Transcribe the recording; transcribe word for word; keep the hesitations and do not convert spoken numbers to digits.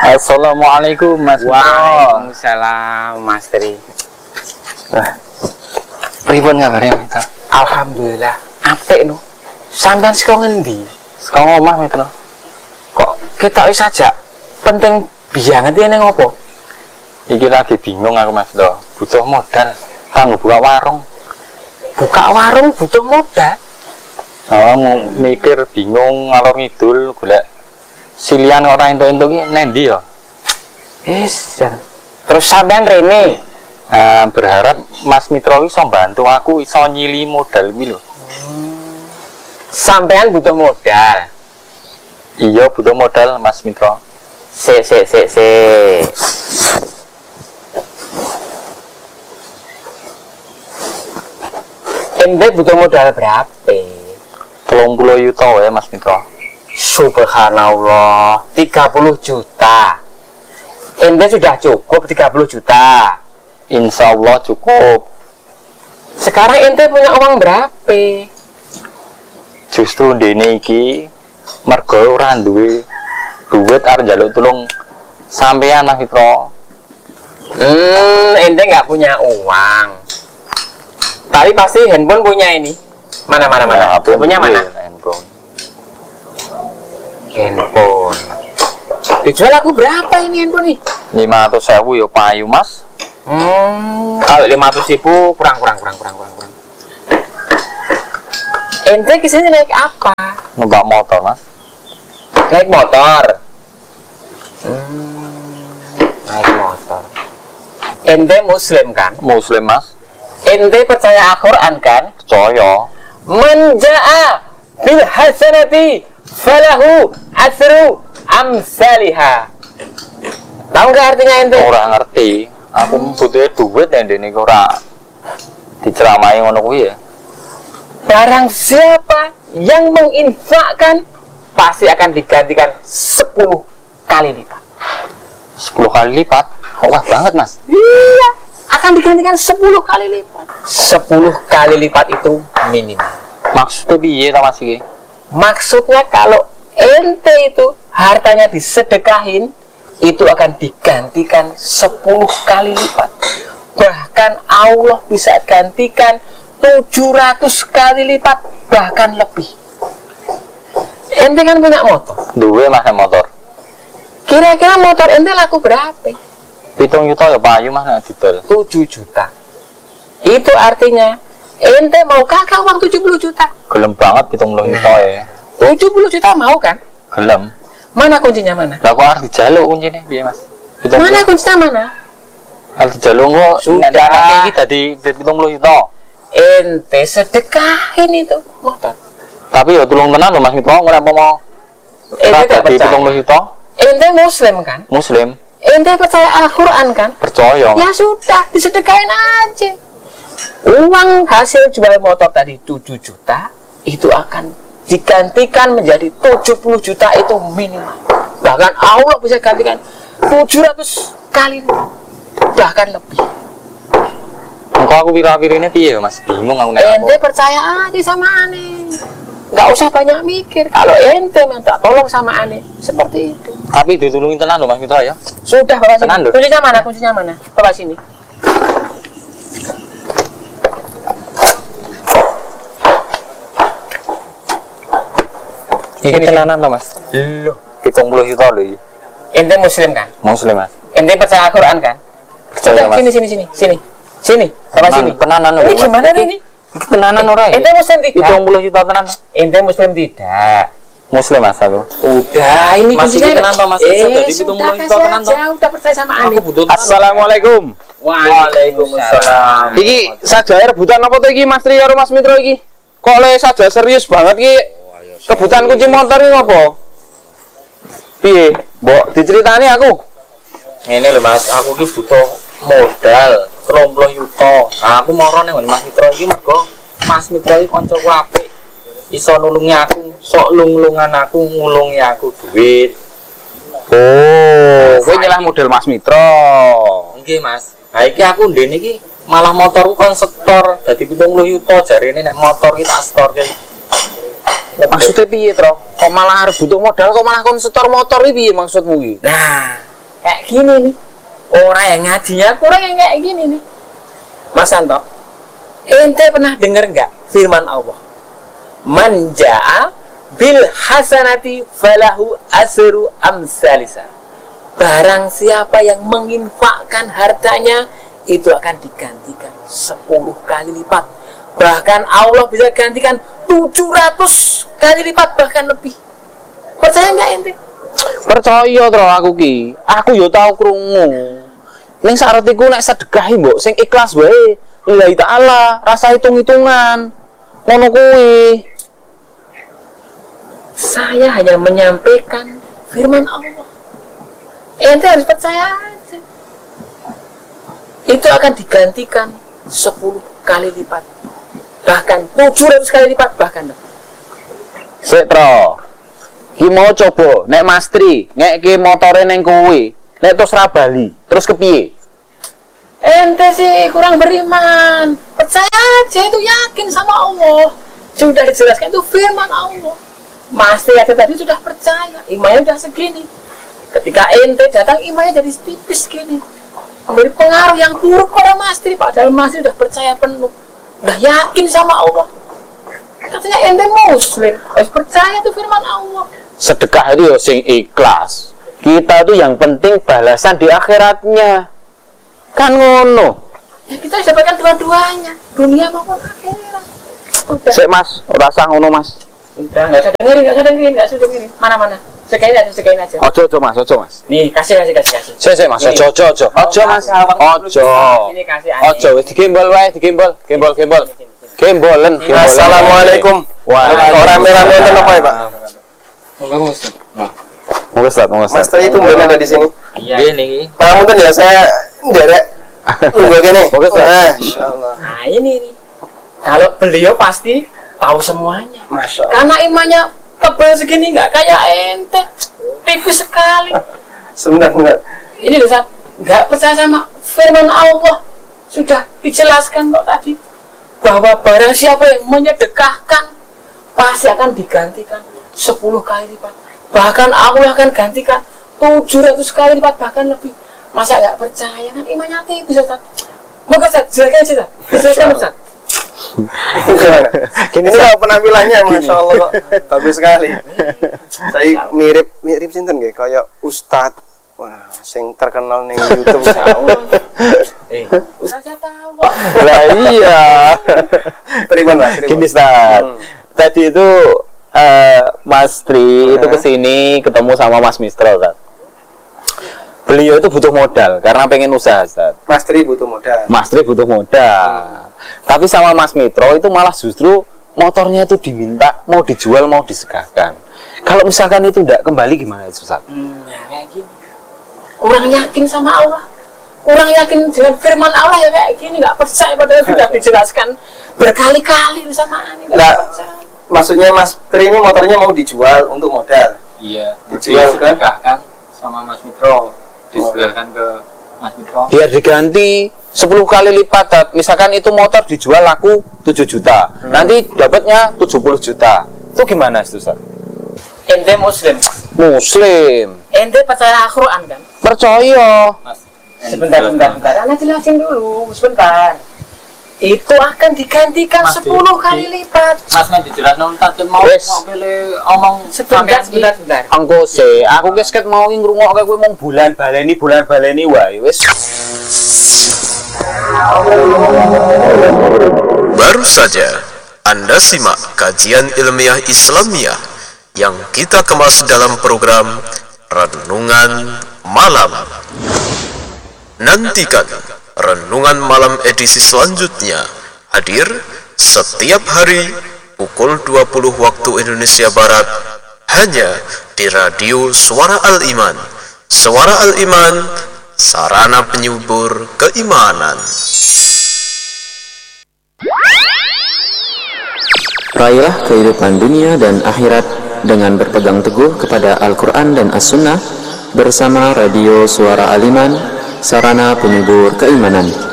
Assalamualaikum Mas. Waalaikumsalam Mas Tri. Wah, pripun kabarnya Mas? Alhamdulillah. Apik no. Sampeyan saka ngendi? Saka omah Mas. Kok kita wis aja penting banget ini ngopo? Iki lagi bingung aku Mas do. Butuh modal kanggo buka warung. Buka warung butuh modal. Oh, mikir bingung ngalor ngidul golek silian orang entuk-entuk iki nendi ya? Wis, terus sampean rene Nah, berharap Mas Mitra iso bantu aku iso nyili modal iki lho. sampean butuh modal. Iya, butuh modal Mas Mitra. Se se se se. Ente butuh modal berapa? telung puluh juta ya Mas Mitra. Subhanallah, tiga puluh juta. Ente sudah cukup tiga puluh juta. Insya Allah cukup. Sekarang ente punya uang berapa? Justru dene iki mergo ora duwe duit arep njaluk tulung sampean Mas Mitra. Hmm, ente nggak punya uang. Tapi pasti handphone punya ini. Mana mana mana? Nah, aku Punya mana? handphone. Handphone. Dijual aku berapa ini handphone nih? lima ratus ribu ya payu Mas. Hmm, kalau lima ratus ribu kurang kurang kurang kurang kurang kurang. Ente kesini naik apa? Numpak motor Mas. Naik motor. Hmm, naik motor. Ente Muslim kan? Muslim Mas. Ente percaya Al-Quran kan? Percaya. Man ja'a bil hasanati falahu asru amsalihha. Tahu nggak artinya ente? Ora ngerti. Aku butuh duit yang dene iki ora diceramai ngono kuwi ya. Barang siapa yang menginfakkan pasti akan digantikan sepuluh kali lipat. sepuluh kali lipat. Wah banget Mas. Iya, akan digantikan sepuluh kali lipat. sepuluh kali lipat itu minimal. Maksudnya piye ta Mas iki? Maksudnya kalau ente itu hartanya disedekahin, itu akan digantikan sepuluh kali lipat. Bahkan Allah bisa gantikan tujuh ratus kali lipat, bahkan lebih. Ente kan punya motor. Duwe Mas motor. Kira-kira motor ente laku berapa? Pitung juta ya payu Mas nek didol. tujuh juta. Itu artinya ente mau kakak uang tujuh puluh juta. Gelem banget pitung puluh juta ya. tujuh puluh juta mau kan? Gelem. Mana kuncinya mana? Lah kok harus dijaluk kuncine piye Mas? pitung puluh. Mana kuncinya mana? Harus dijaluk kok. Sudah. Nek iki dadi pitung puluh juta. Ente sedekahin itu motor. Tapi ya tulung tenan lho Mas Mitra, ora mau. Ente gak Dadi percaya. pitung puluh juta Ente Muslim kan? Muslim. Ente percaya Al-Quran kan? Percaya. Ya sudah, disedekahin aja. Uang hasil jual motor tadi tujuh juta itu akan digantikan menjadi tujuh puluh juta itu minimal. Bahkan Allah bisa gantikan tujuh ratus kali lipat, bahkan lebih. Engko aku pira-pirine piye Mas? Bingung aku nek. Ente percaya aja sama aneh. Nggak usah banyak mikir. Kalau ente minta tolong sama aneh seperti itu. Tapi ditulungi tenan lho Mas Mitra ya. Sudah bawa Tenan, sini. lho. Kuncinya mana? Kuncinya mana? Bawa sini. Iki tenanan lho Mas. Loh. pitung puluh juta lho iki. Ente Muslim kan? Muslim Mas. Ente percaya Al-Quran kan? Percaya, Sudah, Mas. sini sini sini sini sini. Bawa sini. Tenanan lho. Ini Mas. gimana nih ini? Iki tenanan ora ya? Ente Muslim tidak? pitung puluh juta tenan. Ente Muslim tidak. Muslim Mas aku. Udah, ini Mas, kuncinya. ini tenan toh, Mas? Eh, Jadi sudah pitung puluh juta kasih tenan aja. toh? Udah percaya sama aneh. butuh Assalamualaikum. Waalaikumsalam. Iki sajae rebutan apa tuh iki Mas Tri karo Mas Mitra iki? Kok le saja serius banget iki? Rebutan kunci motor iki apa? Piye? Mbok diceritani aku. Ini lho Mas, aku ki butuh modal telung puluh juta. Nah, aku moro ning Mas Mitra iki mergo Mas Mitra iki kancaku apik. Iso nulungi aku, sok lung-lungan aku, ngulungi aku duit. Oh, kowe nyelah model Mas Mitra. Nggih Mas. Nah iki aku ndene iki malah motorku kon setor dadi pitung puluh juta jarene nek motor iki tak setorke. Maksudnya piye, Tro? Kok malah arep butuh modal kok malah kon setor motor iki piye maksudmu iki? Nah, kayak gini nih. Orang yang ngajinya kurang yang kayak gini nih. Mas Santo, ente pernah dengar nggak firman Allah? Man ja'a bil hasanati falahu asru amsalisa. Barang siapa yang menginfakkan hartanya, itu akan digantikan sepuluh kali lipat. Bahkan Allah bisa gantikan tujuh ratus kali lipat, bahkan lebih. Percaya nggak ente? Percaya terus aku ki. Aku yo tau krungu. Ning saretiku nek sedekah mbok sing ikhlas wae. Lillahi ta'ala, rasa hitung-hitungan. Ngono kuwi. Saya hanya menyampaikan firman Allah. Ente harus percaya aja. Itu akan digantikan sepuluh kali lipat. Bahkan tujuh ratus kali lipat, bahkan lebih. Sik tro. Ki mau coba nek Mas Tri ngeke motore ning kuwi. Nek terus ra bali, terus kepiye? Ente sih kurang beriman. Percaya aja, itu yakin sama Allah. Sudah dijelaskan itu firman Allah. Mas Tri aja tadi sudah percaya, imannya sudah segini. Ketika ente datang, imannya jadi tipis gini. Memberi pengaruh yang buruk pada Mas Tri, padahal Mas Tri sudah percaya penuh. Udah yakin sama Allah. Katanya ente muslim, harus percaya itu firman Allah. Sedekah itu ya sing ikhlas. Kita tuh yang penting balasan di akhiratnya. Kan ngono. Ya kita harus dapatkan dua-duanya, dunia maupun akhirat. Udah. Sik Mas, ora usah ngono Mas. Udah, nggak usah dengerin, nggak usah dengerin, nggak usah dengerin. Mana-mana. Sekain aja, sekain aja. Ojo ojo Mas, ojo Mas. Nih, kasih, kasih, kasih, kasih. Sik sik Mas, ojo ojo ojo. Ojo Mas. Ojo. Ini kasih aneh. Ojo wis digembol wae, digembol, gembol gembol. Gembolen, gembolen. Assalamualaikum. Waalaikumsalam. Orang merah-merah itu apa ya, Pak? Monggo Ustaz, monggo Mas Ustaz. Tri itu benar ada di sini. Iya nih. Kamu kan ya saya derek. Enggak gini. Monggo Ustaz. Nah, insyaallah. Nah, ini nih. Kalau beliau pasti tahu semuanya. Masya Allah. Karena imannya tebal segini, nggak kayak ente. Tipis sekali. Sebentar, sebentar. Ini loh, Sat. Nggak percaya sama firman Allah. Sudah dijelaskan kok tadi. Bahwa barang siapa yang menyedekahkan, pasti akan digantikan sepuluh kali lipat. Bahkan Allah akan gantikan tujuh ratus kali lipat, bahkan lebih. Masa nggak percaya kan imannya tipis, Ustaz. Moga Ustaz, silakan aja, Ustaz. Silakan Ustaz. Gini saya penampilannya Masya Allah kok bagus sekali. Saya mirip mirip sinten nggih kayak Ustadz. Wah, sing terkenal ning YouTube. Eh, Ustaz saya tahu kok. Lah iya. Terima Mas. Gini Ustaz. Tadi itu eh, Mas Tri itu kesini ketemu sama Mas Mistro Ustaz. Beliau itu butuh modal karena pengen usaha Ustaz. Mas Tri butuh modal. Mas Tri butuh modal. Tapi sama Mas Mitro itu malah justru motornya itu diminta mau dijual mau disedekahkan. Kalau misalkan itu tidak kembali gimana Ustaz? Hmm, ya kayak gini. Kurang yakin sama Allah. Kurang yakin dengan firman Allah ya kayak gini, nggak percaya padahal sudah dijelaskan berkali-kali sama ani. Nah, maksudnya Mas Tri ini motornya mau dijual untuk modal. Iya. Dijual kan? Kan sama Mas Mitro. Disediakan ke Mas Mitro. Biar diganti sepuluh kali lipat. Tat. Misalkan itu motor dijual laku tujuh juta. Hmm. Nanti dapatnya tujuh puluh juta. Itu gimana Ustaz? Ente muslim. Muslim. Ente percaya Al-Quran kan? Percaya. Mas. Sebentar, sebentar, sebentar. Ana jelasin dulu, sebentar. Itu akan digantikan Mas, sepuluh di- kali lipat. Mas men dijelasno tak mau Wes. mau pilih omong Sebentar, sebentar, sebentar. Angko se, aku kesket mau ngrungokke kowe mung bulan baleni bulan baleni wae wis. Baru saja Anda simak kajian ilmiah Islamiyah yang kita kemas dalam program Renungan Malam. Nantikan Renungan Malam edisi selanjutnya hadir setiap hari pukul dua puluh waktu Indonesia Barat hanya di Radio Suara Al-Iman. Suara Al-Iman, sarana penyubur keimanan. Raihlah kehidupan dunia dan akhirat dengan berpegang teguh kepada Al-Quran dan As-Sunnah bersama Radio Suara Al-Iman, sarana penyubur keimanan.